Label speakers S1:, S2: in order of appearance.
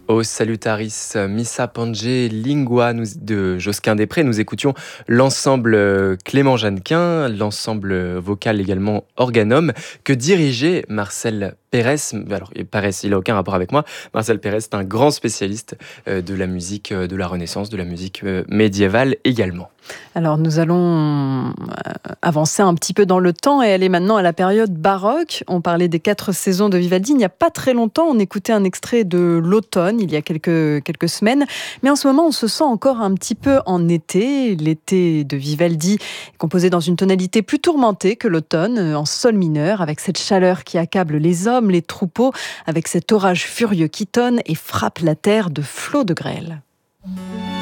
S1: O salutaris missa pange lingua de Josquin des Prés. Nous écoutions l'ensemble Clément Jeannequin, l'ensemble vocal également Organum, que dirigeait Marcel Pérez. Alors, Pérez, il n'a aucun rapport avec moi. Marcel Pérez est un grand spécialiste de la musique de la Renaissance, de la musique médiévale également.
S2: Alors nous allons avancer un petit peu dans le temps et aller maintenant à la période baroque. On parlait des 4 saisons de Vivaldi. Il n'y a pas très longtemps, on écoutait un extrait de l'automne, il y a quelques semaines. Mais en ce moment, on se sent encore un petit peu en été. L'été de Vivaldi est composé dans une tonalité plus tourmentée que l'automne, en sol mineur, avec cette chaleur qui accable les hommes, les troupeaux, avec cet orage furieux qui tonne et frappe la terre de flots de grêle.